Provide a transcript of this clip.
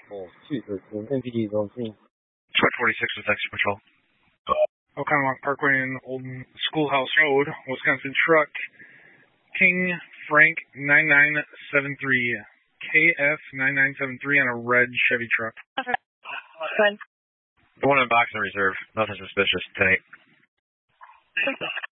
213, MPD is on scene. 46 with extra patrol. Oconomowoc Parkway and Olden Schoolhouse Road, Wisconsin truck, King Frank 9973, KF9973 on a red Chevy truck. The one in the box in reserve. Nothing suspicious. 10-8.